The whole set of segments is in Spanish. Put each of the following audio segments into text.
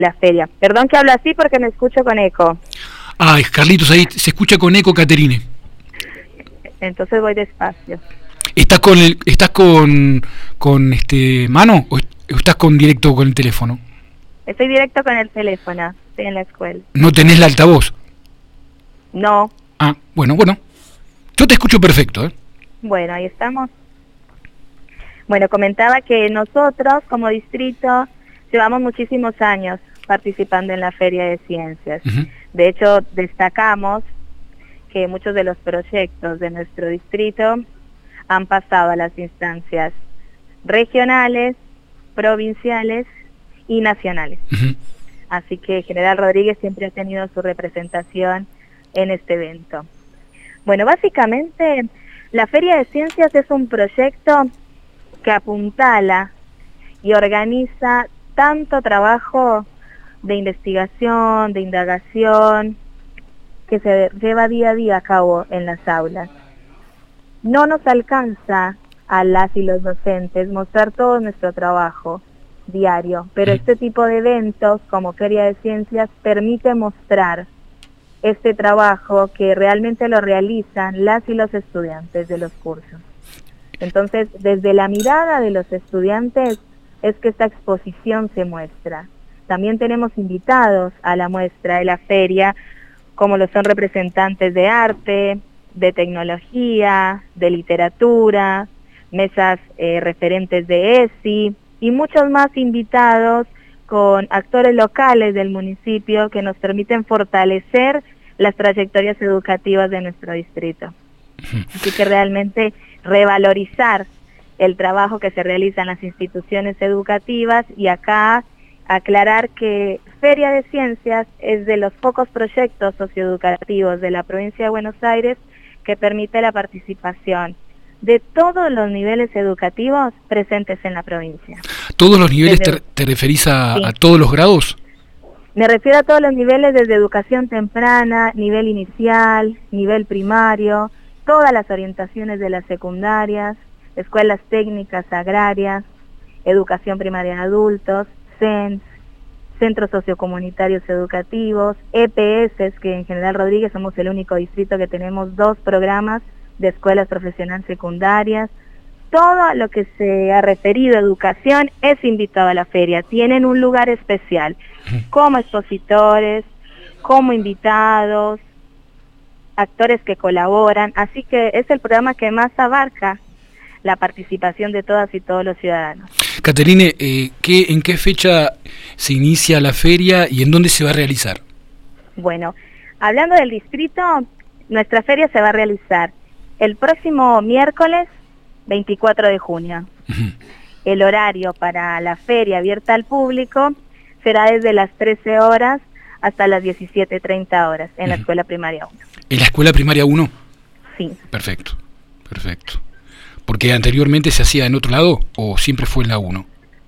la feria. Perdón que hablo así porque me escucho con eco. Ay, Carlitos, ahí se escucha con eco, Caterine. Entonces voy despacio. ¿Estás con mano o estás con directo con el teléfono? Estoy directo con el teléfono, estoy en la escuela. ¿No tenés la altavoz? No. Ah, bueno. Yo te escucho perfecto, ¿eh? Bueno, ahí estamos. Bueno, comentaba que nosotros como distrito llevamos muchísimos años participando en la Feria de Ciencias. Uh-huh. De hecho, destacamos que muchos de los proyectos de nuestro distrito han pasado a las instancias regionales, provinciales y nacionales. Uh-huh. Así que General Rodríguez siempre ha tenido su representación en este evento. Bueno, básicamente la Feria de Ciencias es un proyecto que apuntala y organiza tanto trabajo de investigación, de indagación, que se lleva día a día a cabo en las aulas. No nos alcanza a las y los docentes mostrar todo nuestro trabajo diario, pero este tipo de eventos como Feria de Ciencias permite mostrar este trabajo que realmente lo realizan las y los estudiantes de los cursos. Entonces, desde la mirada de los estudiantes es que esta exposición se muestra. También tenemos invitados a la muestra de la feria, como lo son representantes de arte, de tecnología, de literatura, mesas referentes de ESI y muchos más invitados con actores locales del municipio que nos permiten fortalecer las trayectorias educativas de nuestro distrito. Así que realmente revalorizar el trabajo que se realiza en las instituciones educativas y acá aclarar que Feria de Ciencias es de los pocos proyectos socioeducativos de la provincia de Buenos Aires que permite la participación de todos los niveles educativos presentes en la provincia. ¿Todos los niveles te referís a, sí, a todos los grados? Me refiero a todos los niveles, desde educación temprana, nivel inicial, nivel primario, todas las orientaciones de las secundarias, escuelas técnicas agrarias, educación primaria de adultos, CENS, centros sociocomunitarios educativos, EPS, que en General Rodríguez somos el único distrito que tenemos 2 programas de escuelas profesionales secundarias. Todo lo que se ha referido a educación es invitado a la feria. Tienen un lugar especial, como expositores, como invitados, actores que colaboran. Así que es el programa que más abarca la participación de todas y todos los ciudadanos. Caterine, ¿en qué fecha se inicia la feria y en dónde se va a realizar? Bueno, hablando del distrito, nuestra feria se va a realizar el próximo miércoles 24 de junio. Uh-huh. El horario para la feria abierta al público será desde las 13 horas hasta las 17:30 horas en la Escuela Primaria 1. ¿En la Escuela Primaria 1? Sí. Perfecto. ¿Porque anteriormente se hacía en otro lado o siempre fue en la 1?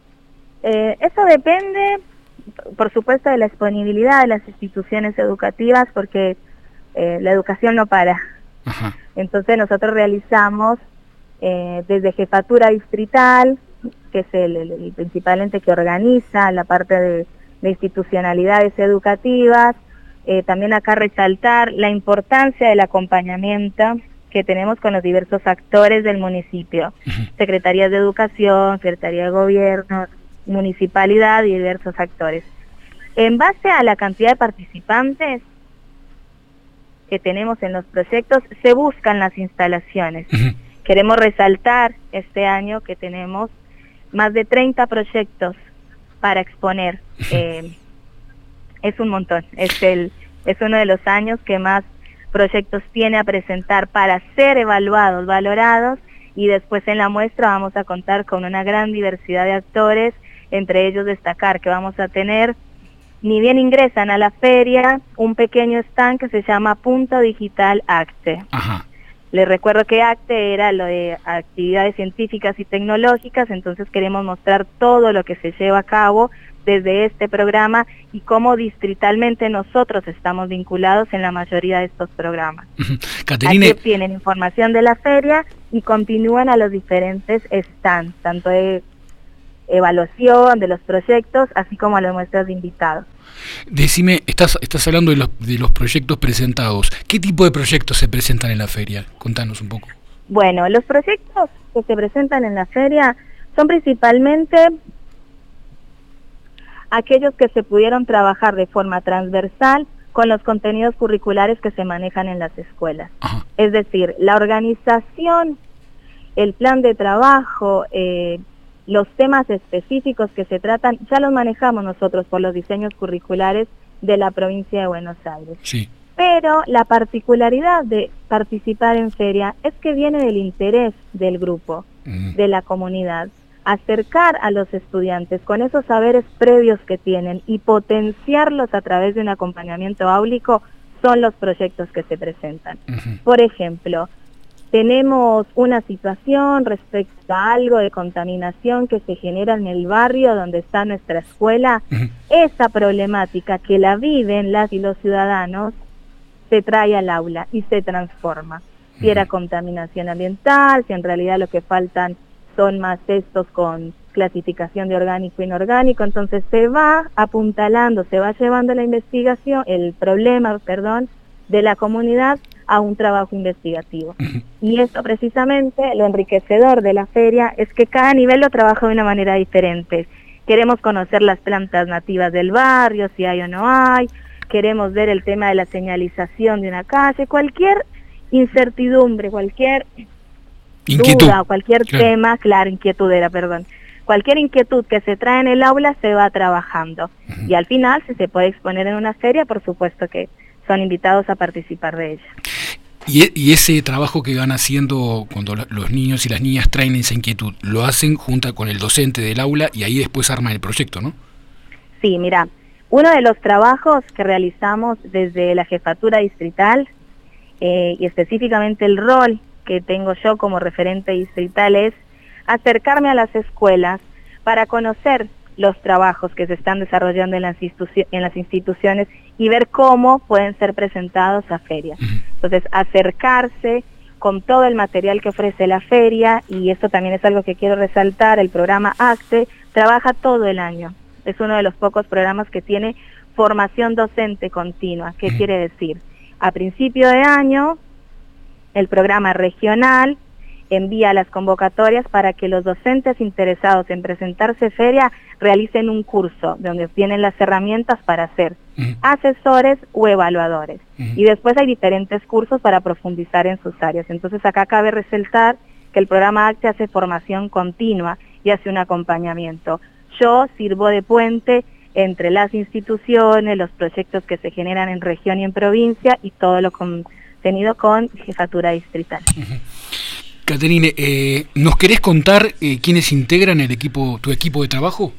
Eso depende, por supuesto, de la disponibilidad de las instituciones educativas, porque la educación no para. Ajá. Entonces nosotros realizamos desde jefatura distrital, que es el principal ente que organiza la parte de institucionalidades educativas, también acá resaltar la importancia del acompañamiento que tenemos con los diversos actores del municipio, secretarías de educación, secretaría de gobierno, municipalidad y diversos actores. En base a la cantidad de participantes que tenemos en los proyectos, se buscan las instalaciones. Queremos resaltar este año que tenemos más de 30 proyectos para exponer. Es un montón, es uno de los años que más proyectos tiene a presentar para ser evaluados, valorados, y después en la muestra vamos a contar con una gran diversidad de actores, entre ellos destacar que vamos a tener, ni bien ingresan a la feria, un pequeño stand que se llama Punto Digital ACTE. Ajá. Les recuerdo que ACTE era lo de actividades científicas y tecnológicas, entonces queremos mostrar todo lo que se lleva a cabo desde este programa y cómo distritalmente nosotros estamos vinculados en la mayoría de estos programas. Caterine, aquí obtienen información de la feria y continúan a los diferentes stands, tanto de evaluación de los proyectos, así como a las muestras de invitados. Decime, estás hablando de los proyectos presentados. ¿Qué tipo de proyectos se presentan en la feria? Contanos un poco. Bueno, los proyectos que se presentan en la feria son principalmente aquellos que se pudieron trabajar de forma transversal con los contenidos curriculares que se manejan en las escuelas. Ajá. Es decir, la organización, el plan de trabajo, los temas específicos que se tratan, ya los manejamos nosotros por los diseños curriculares de la provincia de Buenos Aires. Sí. Pero la particularidad de participar en feria es que viene del interés del grupo, de la comunidad, acercar a los estudiantes con esos saberes previos que tienen y potenciarlos a través de un acompañamiento áulico son los proyectos que se presentan. Por ejemplo, tenemos una situación respecto a algo de contaminación que se genera en el barrio donde está nuestra escuela. Esa problemática que la viven las y los ciudadanos se trae al aula y se transforma. Si era contaminación ambiental, si en realidad lo que faltan son más textos con clasificación de orgánico e inorgánico, entonces se va apuntalando, se va llevando la investigación, el problema, de la comunidad a un trabajo investigativo. Y esto precisamente, lo enriquecedor de la feria, es que cada nivel lo trabaja de una manera diferente. Queremos conocer las plantas nativas del barrio, si hay o no hay, queremos ver el tema de la señalización de una calle, cualquier incertidumbre, cualquier duda, cualquier tema, cualquier inquietud que se trae en el aula se va trabajando. Y al final, si se puede exponer en una feria, por supuesto que son invitados a participar de ella. Y ese trabajo que van haciendo cuando los niños y las niñas traen esa inquietud, lo hacen junto con el docente del aula y ahí después arman el proyecto, ¿no? Sí, mira, uno de los trabajos que realizamos desde la jefatura distrital y específicamente el rol que tengo yo como referente distrital es acercarme a las escuelas para conocer los trabajos que se están desarrollando en las instituciones y ver cómo pueden ser presentados a feria. Entonces, acercarse con todo el material que ofrece la feria, y esto también es algo que quiero resaltar, el programa ACTE trabaja todo el año. Es uno de los pocos programas que tiene formación docente continua. ¿Qué quiere decir? A principio de año, el programa regional envía las convocatorias para que los docentes interesados en presentarse feria realicen un curso donde tienen las herramientas para ser asesores o evaluadores. Y después hay diferentes cursos para profundizar en sus áreas. Entonces acá cabe resaltar que el programa ACTE hace formación continua y hace un acompañamiento. Yo sirvo de puente entre las instituciones, los proyectos que se generan en región y en provincia y todo lo contenido con jefatura distrital. Caterine, ¿nos querés contar quiénes integran tu equipo de trabajo?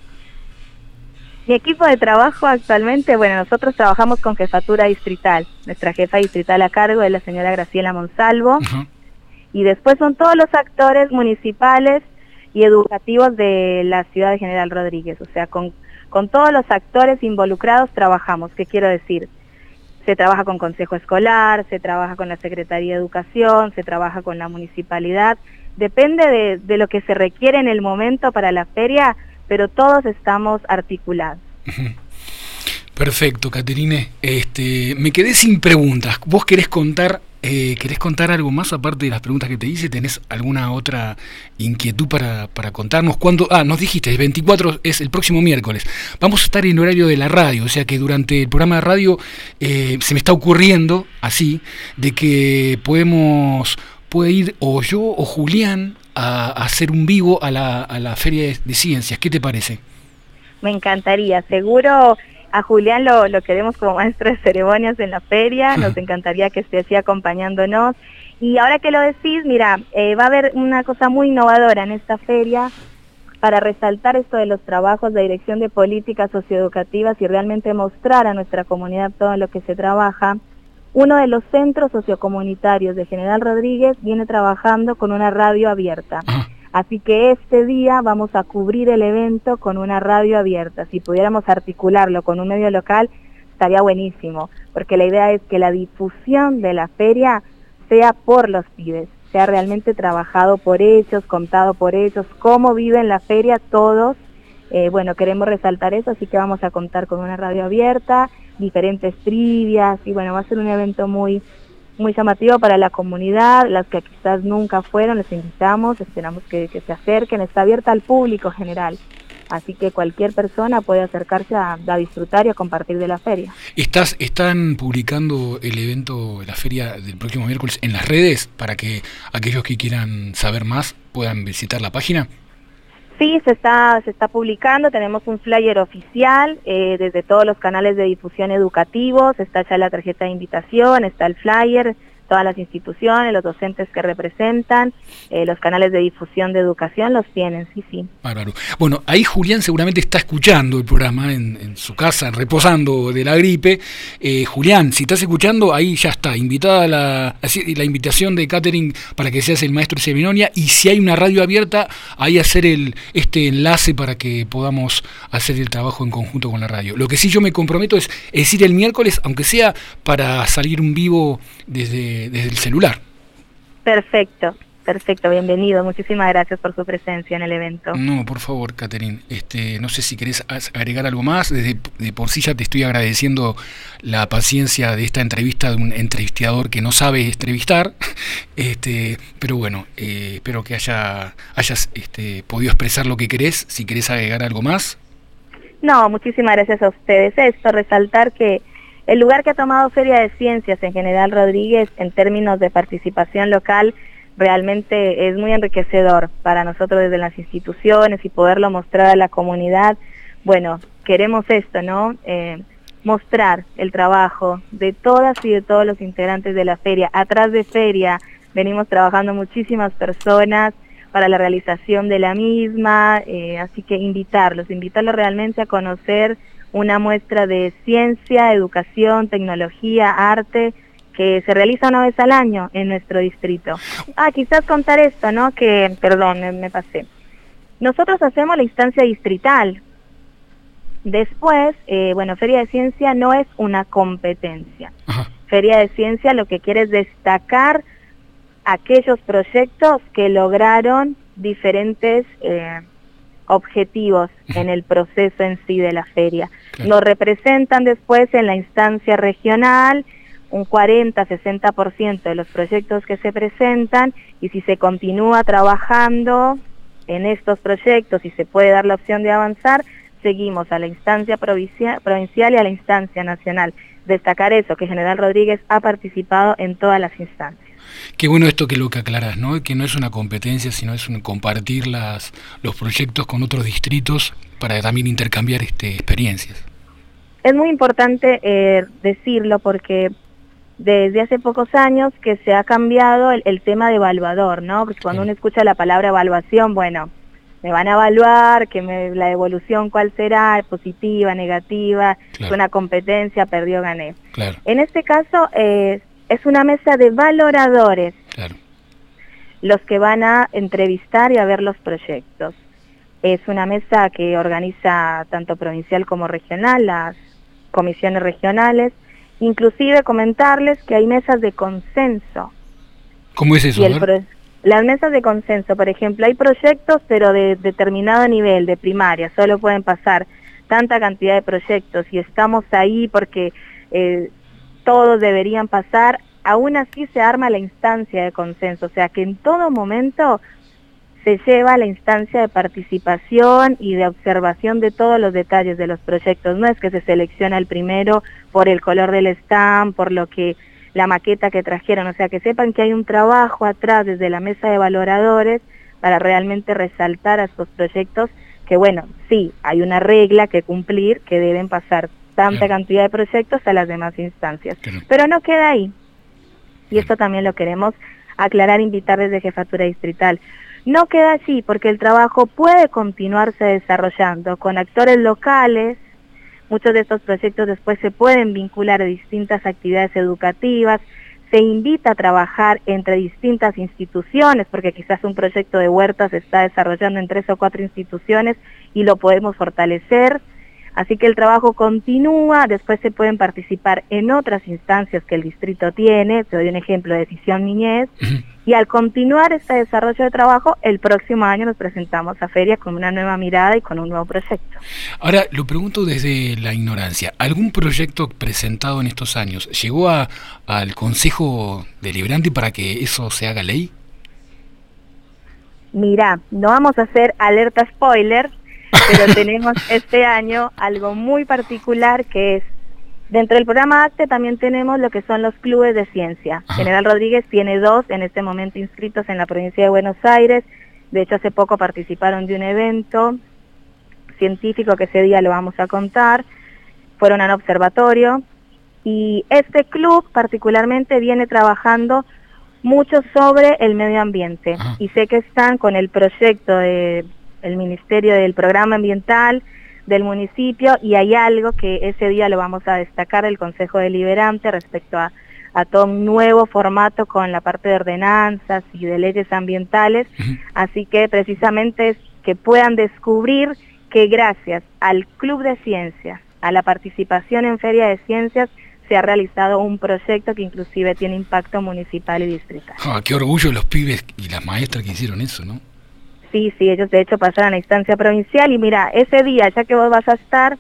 Mi equipo de trabajo actualmente, bueno, nosotros trabajamos con jefatura distrital. Nuestra jefa distrital a cargo es la señora Graciela Monsalvo. Y después son todos los actores municipales y educativos de la ciudad de General Rodríguez. O sea, con todos los actores involucrados trabajamos. ¿Qué quiero decir? Se trabaja con consejo escolar, se trabaja con la Secretaría de Educación, se trabaja con la municipalidad. Depende de lo que se requiere en el momento para la feria, pero todos estamos articulados. Perfecto, Caterine. Me quedé sin preguntas. ¿Vos querés contar algo más aparte de las preguntas que te hice? ¿Tenés alguna otra inquietud para contarnos? ¿Cuándo? Nos dijiste, el 24 es el próximo miércoles. Vamos a estar en horario de la radio, o sea que durante el programa de radio se me está ocurriendo así, de que puede ir o yo o Julián a hacer un vivo a la Feria de Ciencias. ¿Qué te parece? Me encantaría, seguro. A Julián lo queremos como maestro de ceremonias en la feria, nos encantaría que esté así acompañándonos. Y ahora que lo decís, mira, va a haber una cosa muy innovadora en esta feria para resaltar esto de los trabajos de dirección de políticas socioeducativas y realmente mostrar a nuestra comunidad todo lo que se trabaja. Uno de los centros sociocomunitarios de General Rodríguez viene trabajando con una radio abierta. Así que este día vamos a cubrir el evento con una radio abierta. Si pudiéramos articularlo con un medio local, estaría buenísimo, porque la idea es que la difusión de la feria sea por los pibes. sea realmente trabajado por ellos, contado por ellos, cómo viven la feria todos. Bueno, queremos resaltar eso, así que vamos a contar con una radio abierta, diferentes trivias, y bueno, va a ser un evento muy llamativo para la comunidad. Las que quizás nunca fueron, les invitamos, esperamos que se acerquen. Está abierta al público general, así que cualquier persona puede acercarse a disfrutar y a compartir de la feria. ¿Están publicando el evento, la feria del próximo miércoles en las redes para que aquellos que quieran saber más puedan visitar la página? Sí, se está publicando, tenemos un flyer oficial desde todos los canales de difusión educativos, está ya la tarjeta de invitación, está el flyer, todas las instituciones, los docentes que representan, los canales de difusión de educación los tienen, sí. Bárbaro. Bueno, ahí Julián seguramente está escuchando el programa en su casa, reposando de la gripe. Julián, si estás escuchando, ahí ya está, invitada la invitación de Catherine para que seas el maestro de ceremonia, y si hay una radio abierta, ahí hacer este enlace para que podamos hacer el trabajo en conjunto con la radio. Lo que sí yo me comprometo es ir el miércoles, aunque sea para salir un vivo desde el celular. Perfecto, bienvenido, muchísimas gracias por su presencia en el evento. No, por favor, Catherine, no sé si querés agregar algo más. De por sí ya te estoy agradeciendo la paciencia de esta entrevista de un entrevistador que no sabe entrevistar, pero bueno, espero que hayas podido expresar lo que querés. Si querés agregar algo más. No, muchísimas gracias a ustedes. Resaltar que el lugar que ha tomado Feria de Ciencias en General Rodríguez en términos de participación local realmente es muy enriquecedor para nosotros desde las instituciones, y poderlo mostrar a la comunidad. Bueno, queremos esto, ¿no? Mostrar el trabajo de todas y de todos los integrantes de la feria. Atrás de feria venimos trabajando muchísimas personas para la realización de la misma, así que invitarlos realmente a conocer una muestra de ciencia, educación, tecnología, arte, que se realiza una vez al año en nuestro distrito. Quizás contar esto, ¿no? Perdón, me pasé. Nosotros hacemos la instancia distrital. Después, Feria de Ciencia no es una competencia. Ajá. Feria de Ciencia lo que quiere es destacar aquellos proyectos que lograron diferentes objetivos en el proceso en sí de la feria. Claro. Lo representan después en la instancia regional, un 40-60% de los proyectos que se presentan, y si se continúa trabajando en estos proyectos y se puede dar la opción de avanzar, seguimos a la instancia provincial y a la instancia nacional. Destacar eso, que General Rodríguez ha participado en todas las instancias. Qué bueno esto lo que aclaras, ¿no? Que no es una competencia, sino es compartir los proyectos con otros distritos para también intercambiar experiencias. Es muy importante decirlo, porque desde hace pocos años que se ha cambiado el tema de evaluador, ¿no? Porque cuando uno escucha la palabra evaluación, bueno, me van a evaluar, la evolución cuál será, positiva, negativa, claro. Es una competencia, perdió, gané. Claro. En este caso es una mesa de valoradores, claro. Los que van a entrevistar y a ver los proyectos. Es una mesa que organiza tanto provincial como regional, las comisiones regionales. Inclusive comentarles que hay mesas de consenso. ¿Cómo es eso? Las mesas de consenso, por ejemplo, hay proyectos pero de determinado nivel, de primaria, solo pueden pasar tanta cantidad de proyectos, y estamos ahí porque todos deberían pasar. Aún así se arma la instancia de consenso, o sea que en todo momento se lleva la instancia de participación y de observación de todos los detalles de los proyectos. No es que se selecciona el primero por el color del stand, por la maqueta que trajeron, o sea que sepan que hay un trabajo atrás desde la mesa de valoradores para realmente resaltar a estos proyectos que, bueno, sí, hay una regla que cumplir, que deben pasar tanta cantidad de proyectos a las demás instancias. Pero no queda ahí. Y esto también lo queremos aclarar, invitar desde Jefatura Distrital. No queda allí, porque el trabajo puede continuarse desarrollando con actores locales. Muchos de estos proyectos después se pueden vincular a distintas actividades educativas. Se invita a trabajar entre distintas instituciones, porque quizás un proyecto de huertas se está desarrollando en 3 o 4 instituciones y lo podemos fortalecer. Así que el trabajo continúa, después se pueden participar en otras instancias que el distrito tiene, te doy un ejemplo, Decisión Niñez, y al continuar este desarrollo de trabajo, el próximo año nos presentamos a feria con una nueva mirada y con un nuevo proyecto. Ahora, lo pregunto desde la ignorancia, ¿algún proyecto presentado en estos años llegó al Consejo Deliberante para que eso se haga ley? Mira, no vamos a hacer alerta spoiler, pero tenemos este año algo muy particular que es, dentro del programa ACTE también tenemos lo que son los clubes de ciencia. Ajá. General Rodríguez tiene 2 en este momento inscritos en la provincia de Buenos Aires, de hecho hace poco participaron de un evento científico que ese día lo vamos a contar, fueron al observatorio, y este club particularmente viene trabajando mucho sobre el medio ambiente. Ajá. Y sé que están con el proyecto del Ministerio del Programa Ambiental del municipio, y hay algo que ese día lo vamos a destacar del Consejo Deliberante respecto a todo un nuevo formato con la parte de ordenanzas y de leyes ambientales. Así que precisamente es que puedan descubrir que gracias al Club de Ciencias, a la participación en Feria de Ciencias, se ha realizado un proyecto que inclusive tiene impacto municipal y distrital. Qué orgullo los pibes y las maestras que hicieron eso, ¿no? Sí, ellos de hecho pasaron a la instancia provincial, y mira, ese día, ya que vos vas a estar,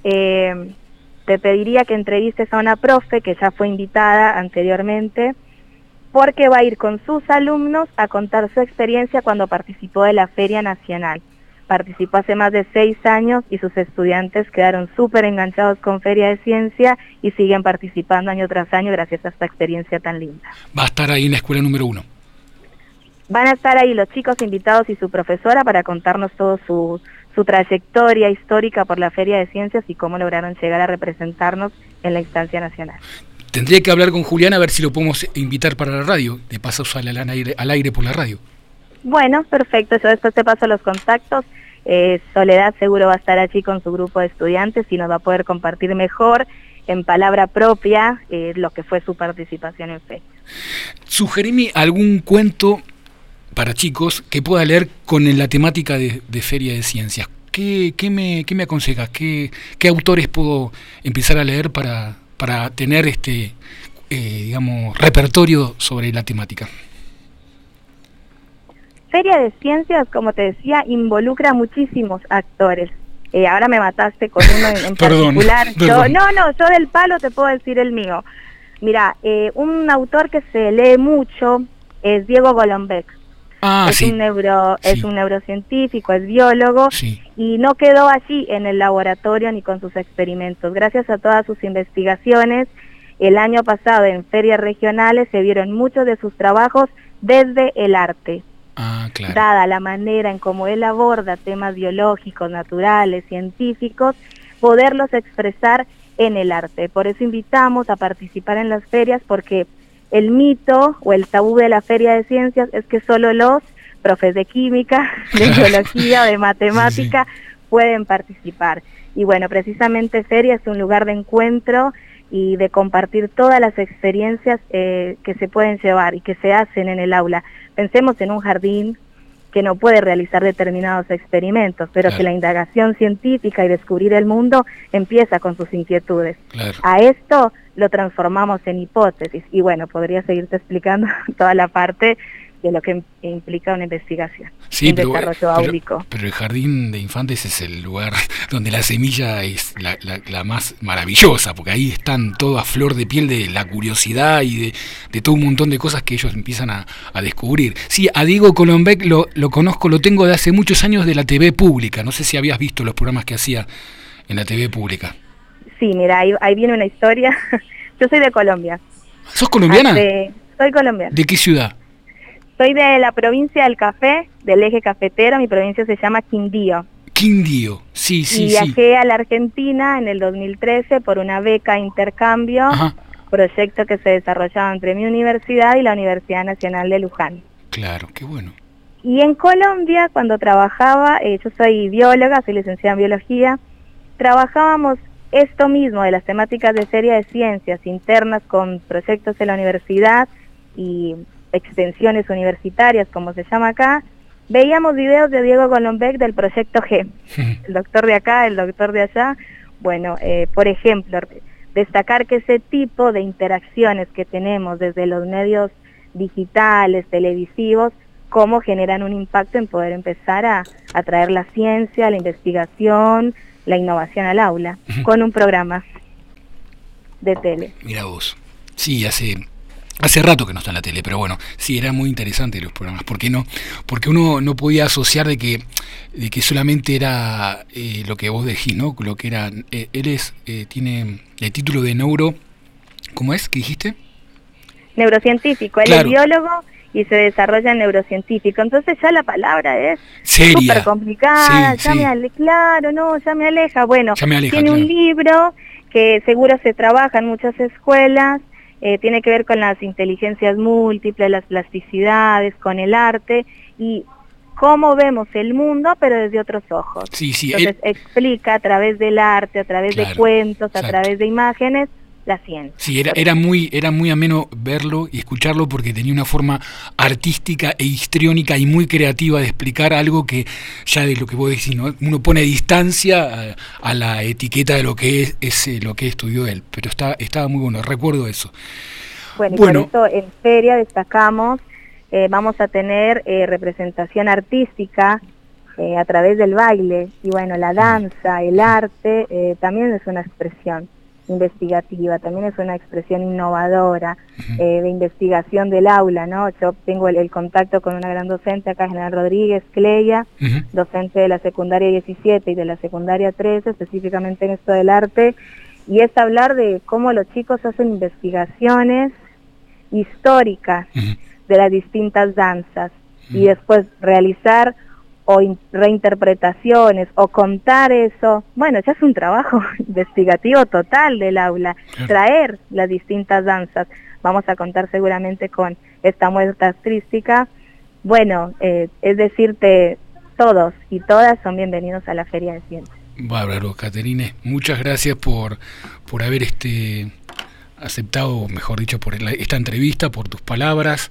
te pediría que entrevistes a una profe que ya fue invitada anteriormente, porque va a ir con sus alumnos a contar su experiencia cuando participó de la Feria Nacional. Participó hace más de 6 años y sus estudiantes quedaron súper enganchados con Feria de Ciencia y siguen participando año tras año gracias a esta experiencia tan linda. Va a estar ahí en la escuela número 1. Van a estar ahí los chicos invitados y su profesora para contarnos todo su trayectoria histórica por la Feria de Ciencias y cómo lograron llegar a representarnos en la instancia nacional. Tendría que hablar con Julián a ver si lo podemos invitar para la radio, de paso sale al aire por la radio. Bueno, perfecto, yo después te paso los contactos. Soledad seguro va a estar allí con su grupo de estudiantes y nos va a poder compartir mejor en palabra propia lo que fue su participación en FE. Sugerime algún cuento para chicos que pueda leer con la temática de Feria de Ciencias. ¿Qué me aconsejas? ¿Qué autores puedo empezar a leer para tener digamos, repertorio sobre la temática? Feria de Ciencias, como te decía, involucra muchísimos actores. Ahora me mataste con uno en particular. Perdón. Yo del palo te puedo decir el mío. Mira, un autor que se lee mucho es Diego Golombek. Es un neurocientífico, es biólogo, y no quedó allí en el laboratorio ni con sus experimentos. Gracias a todas sus investigaciones, el año pasado en ferias regionales se vieron muchos de sus trabajos desde el arte. Claro. Dada la manera en cómo él aborda temas biológicos, naturales, científicos, poderlos expresar en el arte. Por eso invitamos a participar en las ferias, porque el mito o el tabú de la Feria de Ciencias es que solo los profes de química, de biología o de matemática pueden participar. Y bueno, precisamente Feria es un lugar de encuentro y de compartir todas las experiencias que se pueden llevar y que se hacen en el aula. Pensemos en un jardín que no puede realizar determinados experimentos, pero que la indagación científica y descubrir el mundo empieza con sus inquietudes. A esto lo transformamos en hipótesis, y bueno, podría seguirte explicando toda la parte de lo que implica una investigación, un desarrollo áulico. Pero el jardín de infantes es el lugar donde la semilla es la más maravillosa, porque ahí están todo a flor de piel de la curiosidad y de todo un montón de cosas que ellos empiezan a descubrir. Sí, a Diego Golombek lo conozco, lo tengo de hace muchos años de la TV pública. No sé si habías visto los programas que hacía en la TV pública. Sí, mira, ahí viene una historia. Yo soy de Colombia. ¿Sos colombiana? Soy colombiana. ¿De qué ciudad? Soy de la provincia del café, del eje cafetero. Mi provincia se llama Quindío. Quindío, sí. Y viajé a la Argentina en el 2013 por una beca intercambio, proyecto que se desarrollaba entre mi universidad y la Universidad Nacional de Luján. Claro, qué bueno. Y en Colombia, cuando trabajaba, yo soy bióloga, soy licenciada en biología, trabajábamos esto mismo de las temáticas de Feria de Ciencias internas con proyectos de la universidad y extensiones universitarias, como se llama acá. Veíamos videos de Diego Golombek del Proyecto G, el doctor de acá, el doctor de allá, Bueno, por ejemplo, destacar que ese tipo de interacciones que tenemos desde los medios digitales, televisivos, cómo generan un impacto en poder empezar a traer la ciencia, la investigación, la innovación al aula, con un programa de tele. Mira vos, sí, hace rato que no está en la tele, pero bueno, sí, era muy interesante los programas. ¿Por qué no? Porque uno no podía asociar de que solamente era lo que vos decís, ¿no? Lo que era, tiene el título de ¿cómo es? ¿Qué dijiste? Neurocientífico, él es biólogo y se desarrolla en neurocientífico, entonces ya la palabra es súper complicada, ya me aleja, bueno, tiene un libro que seguro se trabaja en muchas escuelas, tiene que ver con las inteligencias múltiples, las plasticidades, con el arte y cómo vemos el mundo, pero desde otros ojos. Entonces explica a través del arte, a través de cuentos, a través de imágenes, la ciencia. Sí, era muy ameno verlo y escucharlo porque tenía una forma artística e histriónica y muy creativa de explicar algo que ya de lo que vos decís, ¿no? Uno pone distancia a la etiqueta de lo que es lo que estudió él, pero estaba muy bueno, recuerdo eso. Bueno, y por eso en feria destacamos, vamos a tener representación artística a través del baile, y bueno, la danza, el arte, también es una expresión investigativa, también es una expresión innovadora, de investigación del aula, ¿no? Yo tengo el contacto con una gran docente acá, General Rodríguez Cleya, docente de la secundaria 17 y de la secundaria 13, específicamente en esto del arte, y es hablar de cómo los chicos hacen investigaciones históricas de las distintas danzas, y después realizar o reinterpretaciones o contar eso, bueno, ya es un trabajo investigativo total del aula, traer las distintas danzas. Vamos a contar seguramente con esta muestra artística. Bueno, es decirte, todos y todas son bienvenidos a la Feria de Ciencias. Bárbaro, Caterine, muchas gracias por haber aceptado, mejor dicho, por esta entrevista, por tus palabras.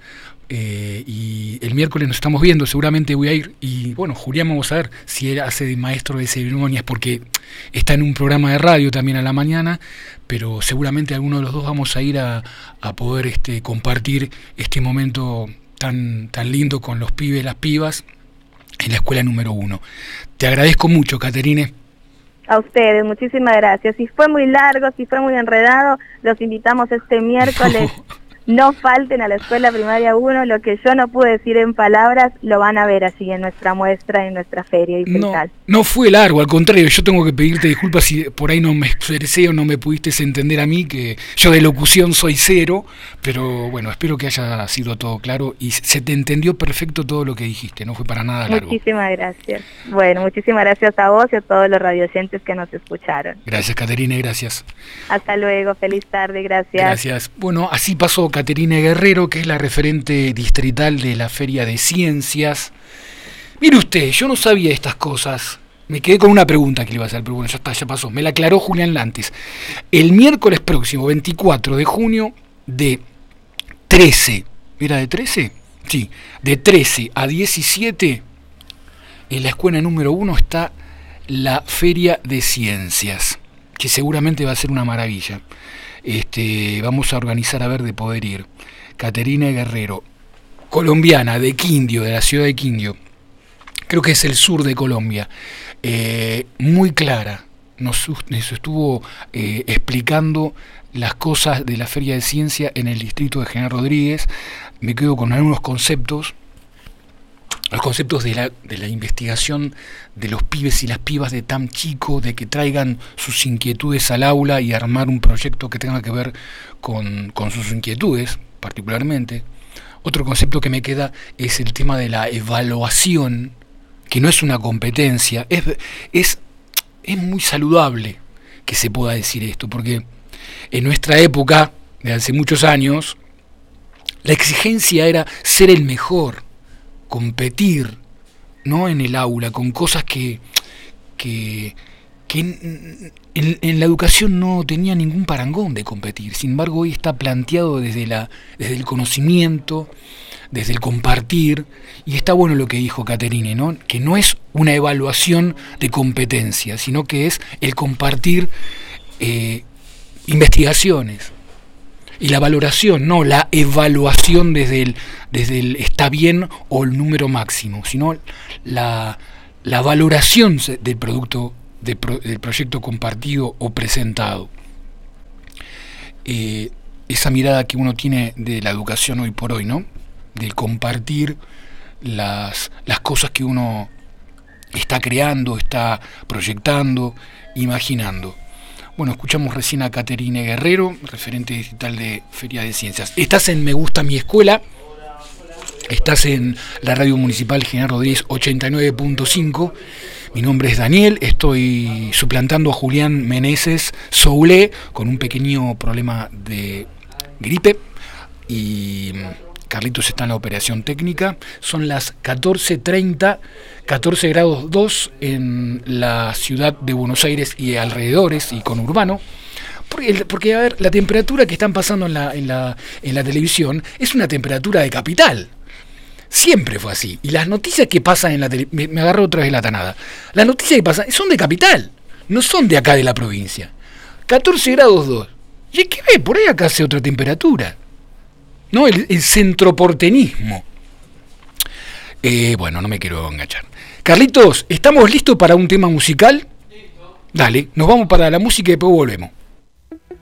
Y el miércoles nos estamos viendo, seguramente voy a ir, y bueno, Julián, vamos a ver si él hace de maestro de ceremonias, porque está en un programa de radio también a la mañana, pero seguramente alguno de los dos vamos a ir a poder compartir este momento tan lindo con los pibes y las pibas en la escuela número 1. Te agradezco mucho, Caterine. A ustedes, muchísimas gracias. Si fue muy largo, si fue muy enredado, los invitamos este miércoles. No falten a la Escuela Primaria 1, lo que yo no pude decir en palabras, lo van a ver así en nuestra muestra, en nuestra feria distrital. No fue largo, al contrario, yo tengo que pedirte disculpas si por ahí no me expresé o no me pudiste entender a mí, que yo de locución soy cero, pero bueno, espero que haya sido todo claro y se te entendió perfecto todo lo que dijiste, no fue para nada largo. Muchísimas gracias. Bueno, muchísimas gracias a vos y a todos los radioyentes que nos escucharon. Gracias, Caterine, gracias. Hasta luego, feliz tarde, gracias. Gracias. Bueno, así pasó Caterine Guerrero, que es la referente distrital de la Feria de Ciencias. Mire usted, yo no sabía estas cosas. Me quedé con una pregunta que le iba a hacer, pero bueno, ya está, ya pasó. Me la aclaró Julián Lantes. El miércoles próximo, 24 de junio, de 13, ¿era de 13? Sí, de 13 a 17, en la escuela número 1 está la Feria de Ciencias, que seguramente va a ser una maravilla. Vamos a organizar a ver de poder ir. Caterine Guerrero, colombiana, de Quindio, de la ciudad de Quindio, creo que es el sur de Colombia, muy clara, nos estuvo explicando las cosas de la Feria de Ciencia en el distrito de General Rodríguez. Me quedo con algunos conceptos, los conceptos de la investigación de los pibes y las pibas de tan chico, de que traigan sus inquietudes al aula y armar un proyecto que tenga que ver con sus inquietudes, particularmente. Otro concepto que me queda es el tema de la evaluación, que no es una competencia, es muy saludable que se pueda decir esto, porque en nuestra época, de hace muchos años, la exigencia era ser el mejor, competir, ¿no?, en el aula, con cosas que que en la educación no tenía ningún parangón de competir. Sin embargo, hoy está planteado desde el conocimiento, desde el compartir, y está bueno lo que dijo Caterine, ¿no? Que no es una evaluación de competencia, sino que es el compartir investigaciones. Y la valoración, no la evaluación desde el está bien o el número máximo, sino la valoración del producto, del proyecto compartido o presentado. Esa mirada que uno tiene de la educación hoy por hoy, ¿no? Del compartir las cosas que uno está creando, está proyectando, imaginando. Bueno, escuchamos recién a Caterine Guerrero, referente digital de Feria de Ciencias. Estás en Me Gusta Mi Escuela, estás en la radio municipal General Rodríguez 89.5. Mi nombre es Daniel, estoy suplantando a Julián Meneses Soulé con un pequeño problema de gripe y Carlitos está en la operación técnica. Son las 14:30, 14 grados 2 en la ciudad de Buenos Aires y alrededores y conurbano. Porque a ver, la temperatura que están pasando en la televisión es una temperatura de capital. Siempre fue así. Y las noticias que pasan en la televisión, me agarro otra vez la tanada. Las noticias que pasan son de capital, no son de acá de la provincia. 14 grados 2. Y es que ve, por ahí acá hace otra temperatura. ¿No? El centroporteñismo. Bueno, no me quiero enganchar. Carlitos, ¿estamos listos para un tema musical? Listo. Dale, nos vamos para la música y después volvemos.